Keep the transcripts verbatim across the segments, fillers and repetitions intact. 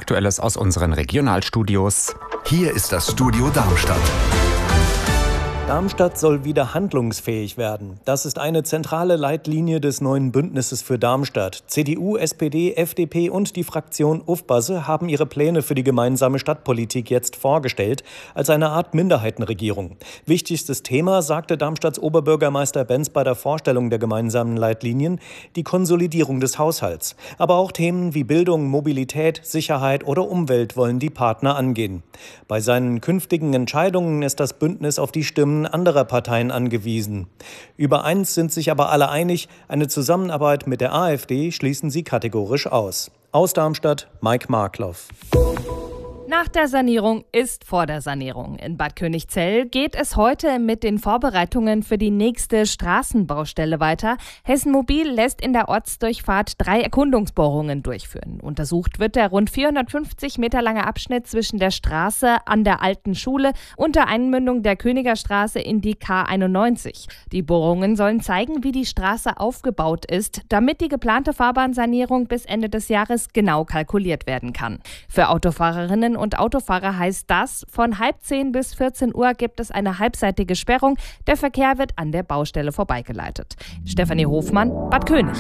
Aktuelles aus unseren Regionalstudios. Hier ist das Studio Darmstadt. Darmstadt soll wieder handlungsfähig werden. Das ist eine zentrale Leitlinie des neuen Bündnisses für Darmstadt. C D U, S P D, F D P und die Fraktion Ufbasse haben ihre Pläne für die gemeinsame Stadtpolitik jetzt vorgestellt, als eine Art Minderheitenregierung. Wichtigstes Thema, sagte Darmstadts Oberbürgermeister Benz bei der Vorstellung der gemeinsamen Leitlinien, die Konsolidierung des Haushalts. Aber auch Themen wie Bildung, Mobilität, Sicherheit oder Umwelt wollen die Partner angehen. Bei seinen künftigen Entscheidungen ist das Bündnis auf die Stimmen anderer Parteien angewiesen. Über eins sind sich aber alle einig, eine Zusammenarbeit mit der AfD schließen sie kategorisch aus. Aus Darmstadt, Mike Markloff. Nach der Sanierung ist vor der Sanierung. In Bad Königzell geht es heute mit den Vorbereitungen für die nächste Straßenbaustelle weiter. Hessen Mobil lässt in der Ortsdurchfahrt drei Erkundungsbohrungen durchführen. Untersucht wird der rund vierhundertfünfzig Meter lange Abschnitt zwischen der Straße an der Alten Schule und der Einmündung der Königerstraße in die K einundneunzig. Die Bohrungen sollen zeigen, wie die Straße aufgebaut ist, damit die geplante Fahrbahnsanierung bis Ende des Jahres genau kalkuliert werden kann. Für Autofahrerinnen und Autofahrer heißt das, von halb zehn bis vierzehn Uhr gibt es eine halbseitige Sperrung. Der Verkehr wird an der Baustelle vorbeigeleitet. Stefanie Hofmann, Bad König.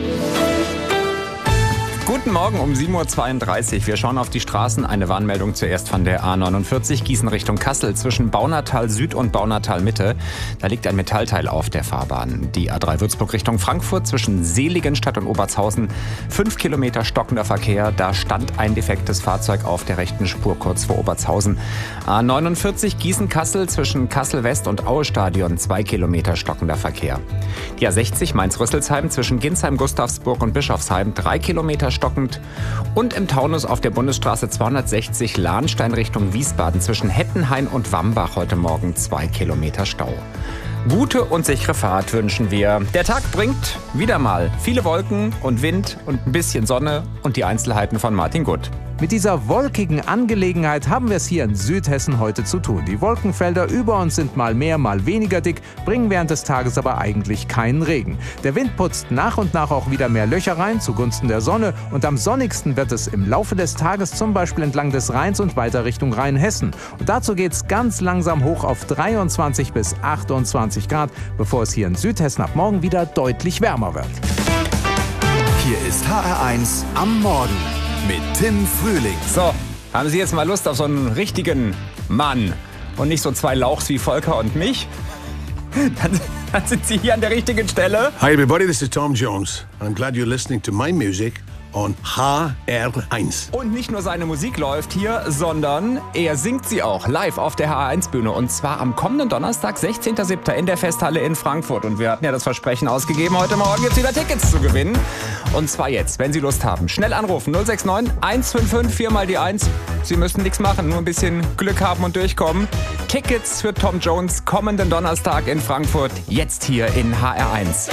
Guten Morgen um sieben Uhr zweiunddreißig. Wir schauen auf die Straßen. Eine Warnmeldung zuerst von der A neunundvierzig Gießen Richtung Kassel zwischen Baunatal Süd und Baunatal Mitte. Da liegt ein Metallteil auf der Fahrbahn. Die A drei Würzburg Richtung Frankfurt zwischen Seligenstadt und Obertshausen. Fünf Kilometer stockender Verkehr. Da stand ein defektes Fahrzeug auf der rechten Spur kurz vor Obertshausen. A neunundvierzig Gießen-Kassel zwischen Kassel West und Aue-Stadion. Zwei Kilometer stockender Verkehr. Die A sechzig Mainz-Rüsselsheim zwischen Ginsheim, Gustavsburg und Bischofsheim. Drei Kilometer stockend. Und im Taunus auf der Bundesstraße zweihundertsechzig Lahnstein Richtung Wiesbaden zwischen Hettenhain und Wambach heute Morgen zwei Kilometer Stau. Gute und sichere Fahrt wünschen wir. Der Tag bringt wieder mal viele Wolken und Wind und ein bisschen Sonne und die Einzelheiten von Martin Gutt. Mit dieser wolkigen Angelegenheit haben wir es hier in Südhessen heute zu tun. Die Wolkenfelder über uns sind mal mehr, mal weniger dick, bringen während des Tages aber eigentlich keinen Regen. Der Wind putzt nach und nach auch wieder mehr Löcher rein zugunsten der Sonne und am sonnigsten wird es im Laufe des Tages zum Beispiel entlang des Rheins und weiter Richtung Rheinhessen. Und dazu geht es ganz langsam hoch auf dreiundzwanzig bis achtundzwanzig Grad, bevor es hier in Südhessen ab morgen wieder deutlich wärmer wird. Hier ist H R eins am Morgen mit Tim Frühling. So, haben Sie jetzt mal Lust auf so einen richtigen Mann und nicht so zwei Lauchs wie Volker und mich? Dann, dann sind Sie hier an der richtigen Stelle. Hi everybody, this is Tom Jones. I'm glad you're listening to my music on H R eins. Und nicht nur seine Musik läuft hier, sondern er singt sie auch live auf der H R eins Bühne. Und zwar am kommenden Donnerstag, sechzehnten siebten in der Festhalle in Frankfurt. Und wir hatten ja das Versprechen ausgegeben, heute Morgen jetzt wieder Tickets zu gewinnen. Und zwar jetzt, wenn Sie Lust haben. Schnell anrufen, null sechs neun, eins fünf fünf, vier mal die eins. Sie müssen nichts machen, nur ein bisschen Glück haben und durchkommen. Tickets für Tom Jones kommenden Donnerstag in Frankfurt, jetzt hier in H R eins.